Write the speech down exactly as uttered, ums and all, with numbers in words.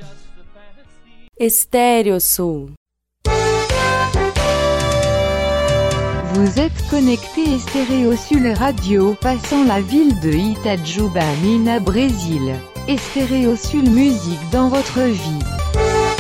Stéréosul. Vous êtes connecté Stéréosul Radio, passant la ville de Itajuba, Minas, Brésil. Stéréosul musique dans votre vie.